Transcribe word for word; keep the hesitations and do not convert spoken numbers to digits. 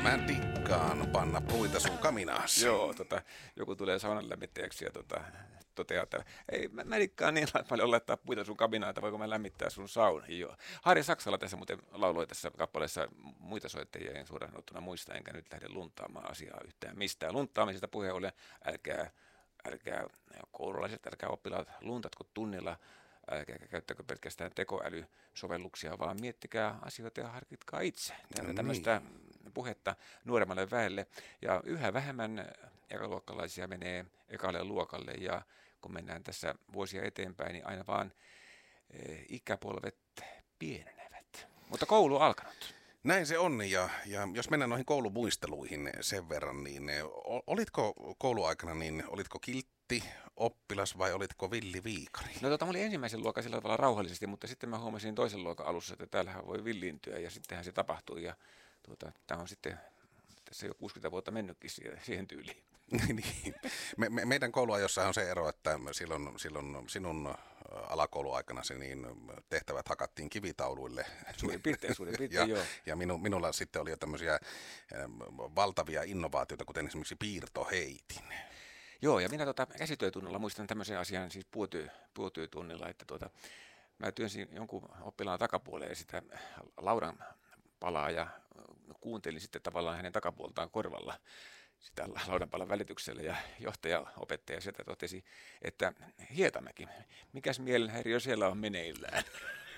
Mä dikkaan panna puita sun kaminaassa. Joo, tota, joku tulee saunan lämmittäjäksi ja tota, toteaa, että ei, mä, mä dikkaan niin paljon laittaa puita sun kaminaan, että voiko mä lämmittää sun sauna. Joo. Harri Saksala tässä muuten lauloi tässä kappaleessa muita soittajia, en suoraan sanottuna muista, enkä nyt lähde lunttaamaan asiaa yhtään mistään. Lunttaamisesta puheen ollen, älkää, älkää koululaiset, älkää oppilaat luntatko tunnilla, älkää käyttäkö pelkästään tekoälysovelluksia, vaan miettikää asioita ja harkitkaa itse. Tämä on tämmöistä puhetta nuoremmalle väelle. Ja yhä vähemmän ekaluokkalaisia menee ekalle luokalle. Ja kun mennään tässä vuosia eteenpäin, niin aina vaan e, ikäpolvet pienenevät. Mutta koulu on alkanut. Näin se on, ja, ja jos mennään noihin koulumuisteluihin sen verran, niin olitko kouluaikana, niin olitko kiltti oppilas vai olitko villiviikari? No tota, mä olin ensimmäisen luokan sillä tavalla rauhallisesti, mutta sitten mä huomasin toisen luokan alussa, että täällähän voi villiintyä, ja sittenhän se tapahtui, ja tuota, tämä on sitten tässä jo kuusikymmentä vuotta mennytkin siihen, siihen tyyliin. niin. Me, me, meidän kouluajossa on se ero, että silloin, silloin sinun alakouluaikanasi niin tehtävät hakattiin kivitauluille. Suurin piirtein, suurin piirtein, ja, joo. Ja minu, minulla sitten oli jo tämmöisiä valtavia innovaatioita, kuten esimerkiksi piirtoheitin. Joo, ja minä tota, käsityötunnilla muistan tämmöisen asian, siis puotyö, puotyötunnilla, että tuota, mä työnsin jonkun oppilaan takapuoleen sitä laudan palaa ja kuuntelin sitten tavallaan hänen takapuoltaan korvalla sitä laudanpalan välityksellä, ja johtaja, opettaja sieltä totesi, että Hietamäki, mikäs mielenhäiriö siellä on meneillään?